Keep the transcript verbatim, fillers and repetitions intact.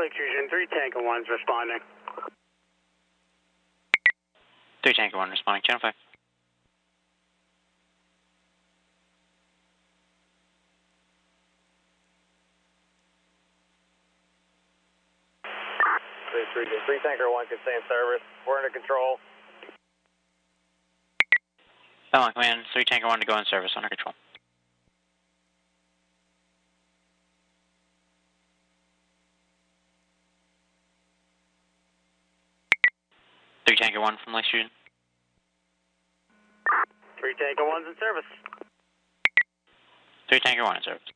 Lake Fusion, three Tanker one's responding. three Tanker one responding, channel five. three, three Tanker one can stay in service. We're under control. Belmont Command, three Tanker one to go in service, under control. three Tanker one from Lake Fusion. three Tanker one's in service. three Tanker one in service.